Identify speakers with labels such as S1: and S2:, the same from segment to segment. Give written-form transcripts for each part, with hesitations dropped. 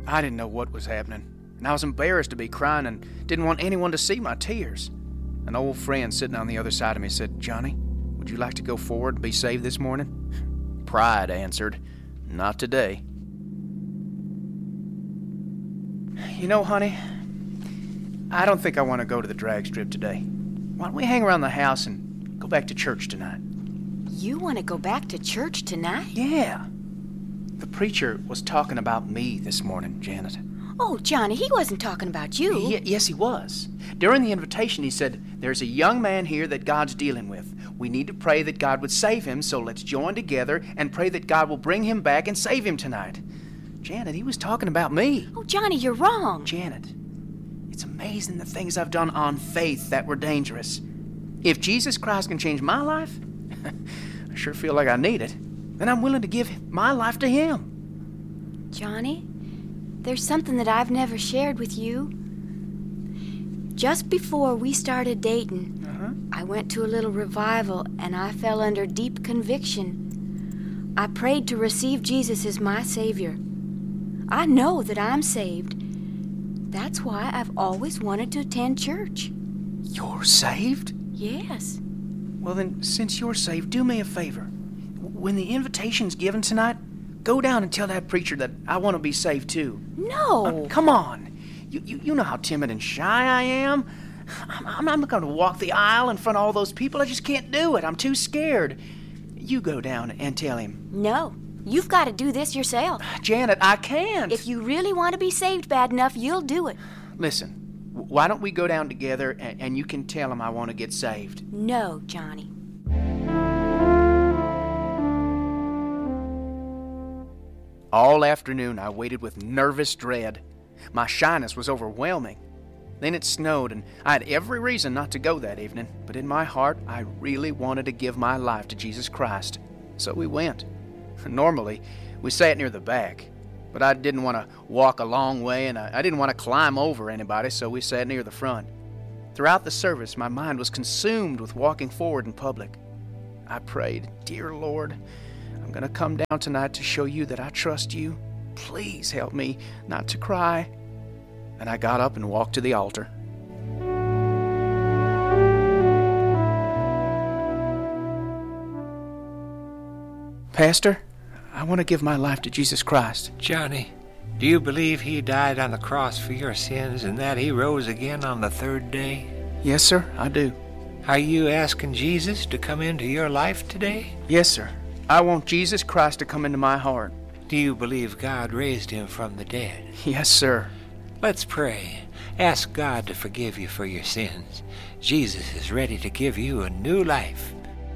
S1: I didn't know what was happening, and I was embarrassed to be crying and didn't want anyone to see my tears. An old friend sitting on the other side of me said, "Johnny, would you like to go forward and be saved this morning?" Pride answered, "Not today." You know, honey, I don't think I want to go to the drag strip today. Why don't we hang around the house and go back to church tonight?
S2: You want to go back to church tonight?
S1: Yeah. The preacher was talking about me this morning, Janet.
S2: Oh, Johnny, he wasn't talking about you.
S1: Yes, he was. During the invitation, he said, "There's a young man here that God's dealing with. We need to pray that God would save him, so let's join together and pray that God will bring him back and save him tonight." Janet, he was talking about me.
S2: Oh, Johnny, you're wrong.
S1: Janet, it's amazing the things I've done on faith that were dangerous. If Jesus Christ can change my life, I sure feel like I need it, then I'm willing to give my life to him.
S2: Johnny, there's something that I've never shared with you. Just before we started dating, I went to a little revival and I fell under deep conviction. I prayed to receive Jesus as my Savior. I know that I'm saved. That's why I've always wanted to attend church.
S1: You're saved?
S2: Yes.
S1: Well then, since you're saved, do me a favor. When the invitation's given tonight, go down and tell that preacher that I want to be saved too.
S2: No.
S1: Come on. You know how timid and shy I am. I'm not going to walk the aisle in front of all those people. I just can't do it. I'm too scared. You go down and tell him.
S2: No. You've got to do this yourself.
S1: Janet, I can't.
S2: If you really want to be saved bad enough, you'll do it.
S1: Listen, why don't we go down together and you can tell him I want to get saved?
S2: No, Johnny.
S1: All afternoon, I waited with nervous dread. My shyness was overwhelming. Then it snowed, and I had every reason not to go that evening, but in my heart, I really wanted to give my life to Jesus Christ. So we went. Normally, we sat near the back, but I didn't want to walk a long way, and I didn't want to climb over anybody, so we sat near the front. Throughout the service, my mind was consumed with walking forward in public. I prayed, "Dear Lord, I'm going to come down tonight to show you that I trust you. Please help me not to cry." And I got up and walked to the altar. "Pastor, I want to give my life to Jesus Christ."
S3: Johnny, do you believe he died on the cross for your sins and that he rose again on the third day?
S1: "Yes, sir, I do."
S3: Are you asking Jesus to come into your life today?
S1: "Yes, sir. I want Jesus Christ to come into my heart."
S3: Do you believe God raised him from the dead?
S1: "Yes, sir."
S3: Let's pray. Ask God to forgive you for your sins. Jesus is ready to give you a new life.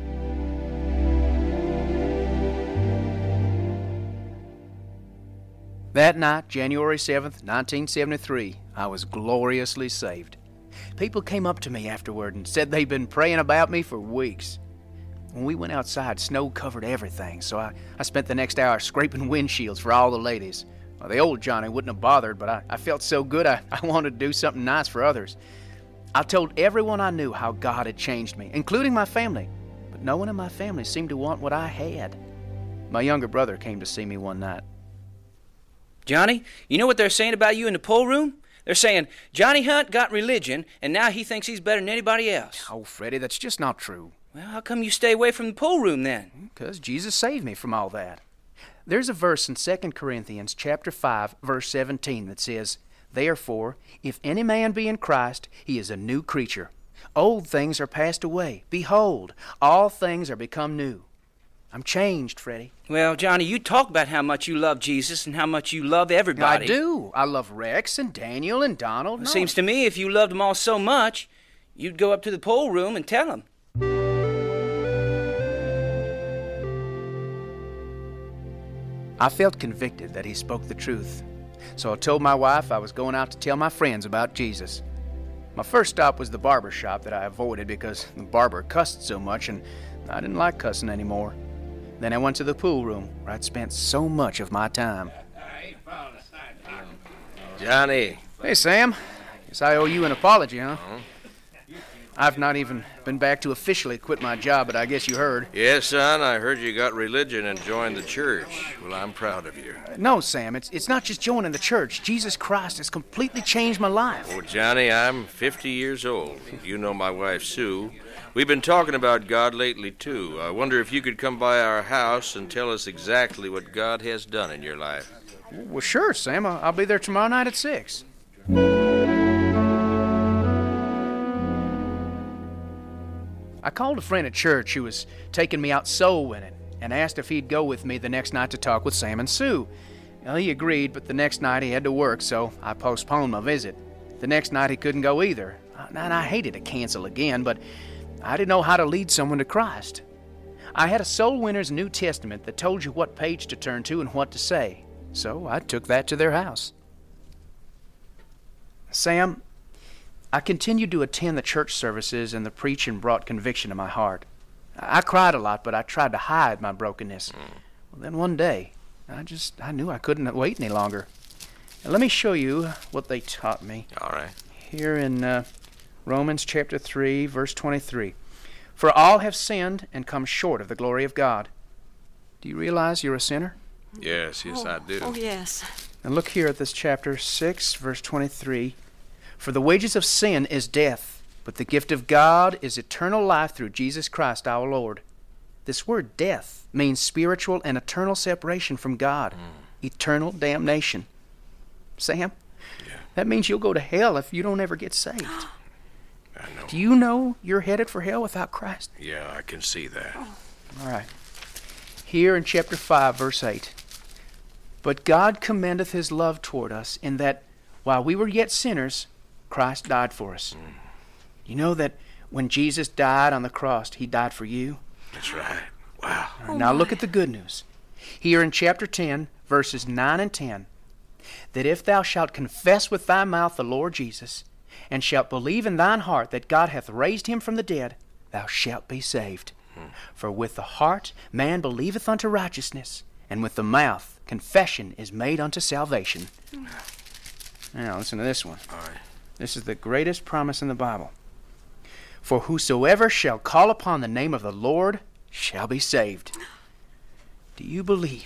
S1: That night, January 7th, 1973, I was gloriously saved. People came up to me afterward and said they'd been praying about me for weeks. When we went outside, snow covered everything, so I spent the next hour scraping windshields for all the ladies. Well, the old Johnny wouldn't have bothered, but I felt so good I wanted to do something nice for others. I told everyone I knew how God had changed me, including my family, but no one in my family seemed to want what I had. My younger brother came to see me one night.
S4: "Johnny, you know what they're saying about you in the poll room? They're saying, Johnny Hunt got religion, and now he thinks he's better than anybody else."
S1: "Oh, Freddie, that's just not true."
S4: "Well, how come you stay away from the poll room then?"
S1: "Because Jesus saved me from all that." There's a verse in 2 Corinthians chapter 5, verse 17 that says, "Therefore, if any man be in Christ, he is a new creature. Old things are passed away. Behold, all things are become new." I'm changed, Freddie.
S4: Well, Johnny, you talk about how much you love Jesus and how much you love everybody.
S1: I do. I love Rex and Daniel and Donald.
S4: It seems to me if you loved them all so much, you'd go up to the poll room and tell them.
S1: I felt convicted that he spoke the truth, so I told my wife I was going out to tell my friends about Jesus. My first stop was the barber shop that I avoided because the barber cussed so much and I didn't like cussing anymore. Then I went to the pool room where I'd spent so much of my time.
S5: Johnny.
S1: Hey, Sam. Guess I owe you an apology, huh? I've not even been back to officially quit my job, but I guess you heard.
S5: Yes, son, I heard you got religion and joined the church. Well, I'm proud of you.
S1: No, Sam, it's not just joining the church. Jesus Christ has completely changed my life.
S5: Oh, Johnny, I'm 50 years old. You know my wife, Sue. We've been talking about God lately, too. I wonder if you could come by our house and tell us exactly what God has done in your life.
S1: Well, sure, Sam. I'll be there tomorrow night at 6. I called a friend at church who was taking me out soul winning and asked if he'd go with me the next night to talk with Sam and Sue. Well, he agreed, but the next night he had to work, so I postponed my visit. The next night he couldn't go either. And I hated to cancel again, but I didn't know how to lead someone to Christ. I had a Soul Winner's New Testament that told you what page to turn to and what to say, so I took that to their house. Sam, I continued to attend the church services, and the preaching brought conviction to my heart. I cried a lot, but I tried to hide my brokenness. Well, then one day, I knew I couldn't wait any longer. Now, let me show you what they taught me.
S5: All right.
S1: Here in Romans chapter 3, verse 23. For all have sinned and come short of the glory of God. Do you realize you're a sinner?
S5: Yes, I do.
S2: Oh, yes.
S1: And look here at this chapter 6, verse 23. For the wages of sin is death, but the gift of God is eternal life through Jesus Christ our Lord. This word death means spiritual and eternal separation from God, eternal damnation. Sam, that means you'll go to hell if you don't ever get saved.
S5: I know.
S1: Do you know you're headed for hell without Christ?
S5: Yeah, I can see that.
S1: All right. Here in chapter 5, verse 8. But God commendeth his love toward us in that while we were yet sinners, Christ died for us. You know that when Jesus died on the cross, he died for you?
S5: That's right. Wow.
S1: Now look at the good news. Here in chapter 10, verses 9 and 10. That if thou shalt confess with thy mouth the Lord Jesus, and shalt believe in thine heart that God hath raised him from the dead, thou shalt be saved. For with the heart man believeth unto righteousness, and with the mouth confession is made unto salvation. Now listen to this one.
S5: All right.
S1: This is the greatest promise in the Bible. For whosoever shall call upon the name of the Lord shall be saved. Do you believe